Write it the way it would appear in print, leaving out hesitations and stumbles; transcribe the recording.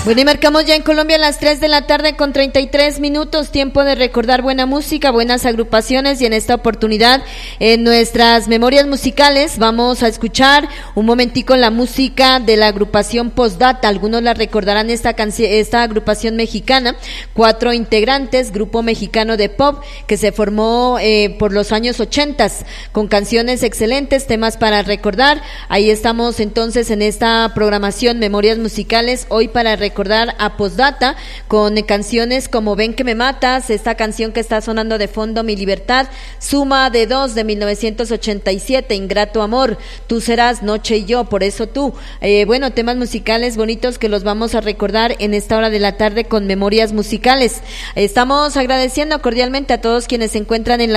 Bueno, y marcamos ya en Colombia las 3 de la tarde con 33 minutos, tiempo de recordar buena música, buenas agrupaciones, y en esta oportunidad en nuestras memorias musicales vamos a escuchar un momentico la música de la agrupación Postdata. Algunos la recordarán, esta agrupación mexicana, 4 integrantes, grupo mexicano de pop que se formó por los años 80 con canciones excelentes, temas para recordar. Ahí estamos entonces en esta programación Memorias Musicales, hoy para recordar a Postdata con canciones como Ven que me matas, esta canción que está sonando de fondo, Mi libertad, Suma de dos de 1987, Ingrato amor, Tú serás, Noche y yo, Por eso tú. Bueno, temas musicales bonitos que los vamos a recordar en esta hora de la tarde con Memorias Musicales. Estamos agradeciendo cordialmente a todos quienes se encuentran en la